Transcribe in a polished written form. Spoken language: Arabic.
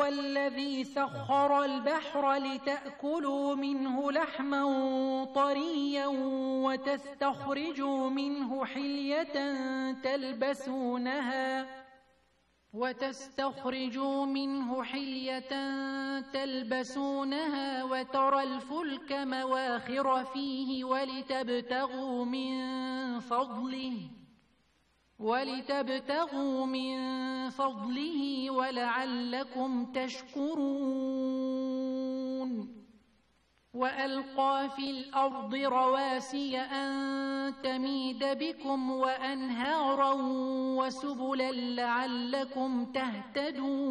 هُوَ الَّذِي سَخَّرَ الْبَحْرَ لِتَأْكُلُوا مِنْهُ لَحْمًا طَرِيًّا وتستخرجوا منه حلية تلبسونها وترى الفلك مواخر فيه ولتبتغوا من فضله ولعلكم تشكرون وألقى في الأرض رواسي أن تميد بكم وأنهارا وسبلا لعلكم تهتدون